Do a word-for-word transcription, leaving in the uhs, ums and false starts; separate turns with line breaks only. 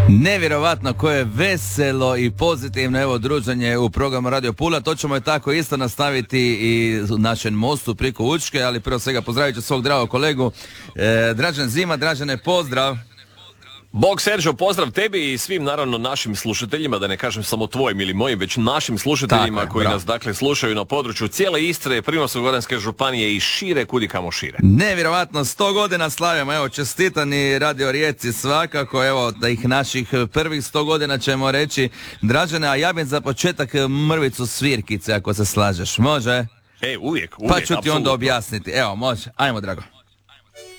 Nevjerovatno koje veselo i pozitivno evo druženje u programu Radio Pula. To ćemo je tako isto nastaviti i u našem mostu preko Učke, ali prvo svega pozdravit ću svog dragog kolegu e, Dražen Zima. Dražene, pozdrav.
Bog Sergio, pozdrav tebi i svim naravno našim slušateljima, da ne kažem samo tvojim ili mojim, već našim slušateljima
Tako,
koji
bravo.
nas dakle slušaju na području cijele Istre, Primorsko-goranske županije i šire, kudikamo šire.
Nevjerovatno, sto godina slavimo, evo čestitani Radio Rijeci svakako, evo da ih naših prvih sto godina ćemo reći. Dražene, a ja bih za početak mrvicu svirkice ako se slažeš, može?
E, uvijek, uvijek,
Pa ću ti onda
apsolutno.
objasniti, evo može, ajmo drago.